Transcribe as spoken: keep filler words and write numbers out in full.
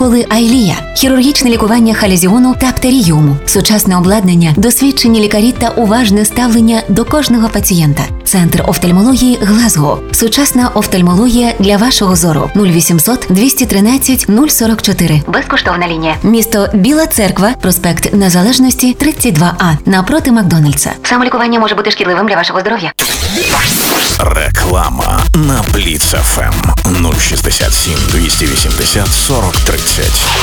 школи Айлія, хірургічне лікування халезіону та птеріуму, сучасне обладнання, досвідчені лікарі та уважне ставлення до кожного пацієнта. Центр офтальмології Глазго. Сучасна офтальмологія для вашого зору. нуль вісімсот двісті тринадцять нуль сорок чотири. Безкоштовна лінія. Місто Біла Церква, проспект Незалежності, тридцять два А, напроти Макдональдса. Самолікування може бути шкідливим для вашого здоров'я. Реклама на Бліц еф ем нуль шістдесят сім двісті вісімдесят сорок тридцять.